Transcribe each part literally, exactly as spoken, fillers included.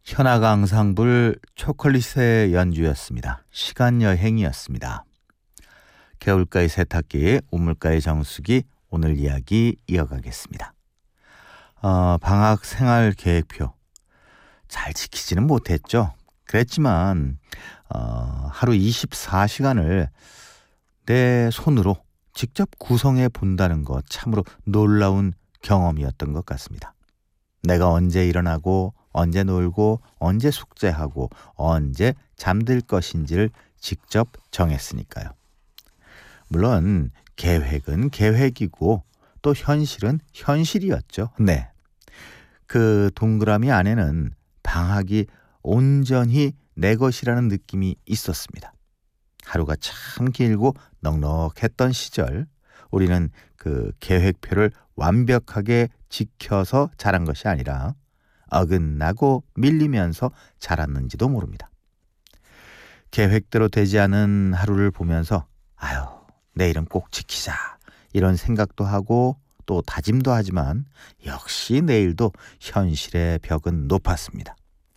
현악앙상블 초콜릿의 연주였습니다. 시간여행이었습니다. 개울가의 세탁기, 우물가의 정수기, 오늘 이야기 이어가겠습니다. 어, 방학 생활 계획표 잘 지키지는 못했죠. 그랬지만 어, 하루 이십사 시간을 내 손으로 직접 구성해 본다는 것 참으로 놀라운 경험이었던 것 같습니다. 내가 언제 일어나고 언제 놀고 언제 숙제하고 언제 잠들 것인지를 직접 정했으니까요. 물론 계획은 계획이고 또 현실은 현실이었죠. 네. 그 동그라미 안에는 방학이 온전히 내 것이라는 느낌이 있었습니다. 하루가 참 길고 넉넉했던 시절, 우리는 그 계획표를 완벽하게 지켜서 자란 것이 아니라 어긋나고 밀리면서 자랐는지도 모릅니다. 계획대로 되지 않은 하루를 보면서 아유, 내일은 꼭 지키자 이런 생각도 하고 또 다짐도 하지만 역시 내일도 현실의 벽은 높았습니다.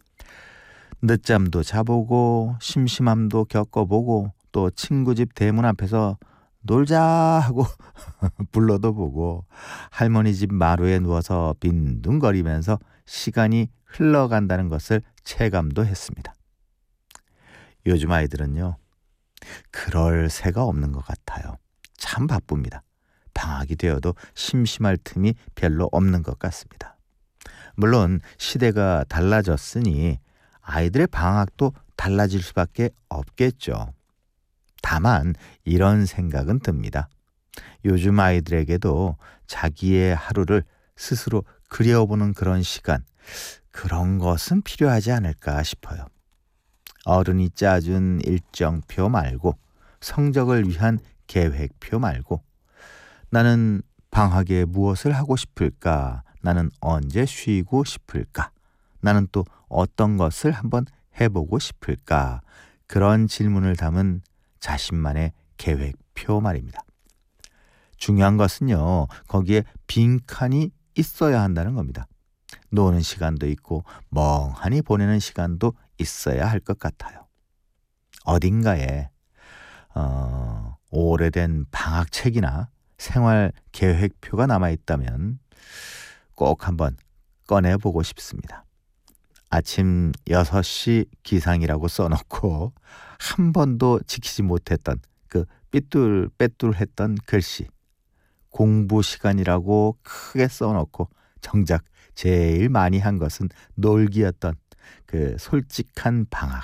늦잠도 자보고 심심함도 겪어보고 또 친구 집 대문 앞에서 놀자 하고 불러도 보고 할머니 집 마루에 누워서 빈둥거리면서 시간이 흘러간다는 것을 체감도 했습니다. 요즘 아이들은요, 그럴 새가 없는 것 같아요. 참 바쁩니다. 방학이 되어도 심심할 틈이 별로 없는 것 같습니다. 물론 시대가 달라졌으니 아이들의 방학도 달라질 수밖에 없겠죠. 다만 이런 생각은 듭니다. 요즘 아이들에게도 자기의 하루를 스스로 그려보는 그런 시간, 그런 것은 필요하지 않을까 싶어요. 어른이 짜준 일정표 말고 성적을 위한 계획표 말고 나는 방학에 무엇을 하고 싶을까? 나는 언제 쉬고 싶을까? 나는 또 어떤 것을 한번 해보고 싶을까? 그런 질문을 담은 자신만의 계획표 말입니다. 중요한 것은요, 거기에 빈칸이 있어야 한다는 겁니다. 노는 시간도 있고 멍하니 보내는 시간도 있어야 할 것 같아요. 어딘가에 어, 오래된 방학책이나 생활 계획표가 남아있다면 꼭 한번 꺼내보고 싶습니다. 아침 여섯 시 기상이라고 써놓고 한 번도 지키지 못했던 그 삐뚤빼뚤했던 글씨, 공부 시간이라고 크게 써놓고 정작 제일 많이 한 것은 놀기였던 그 솔직한 방학.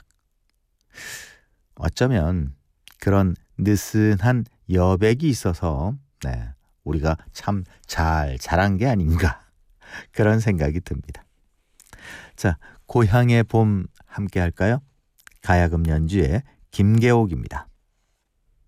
어쩌면 그런 느슨한 여백이 있어서 네, 우리가 참 잘 자란 게 아닌가 그런 생각이 듭니다. 자, 고향의 봄 함께 할까요? 가야금 연주의 김계옥입니다.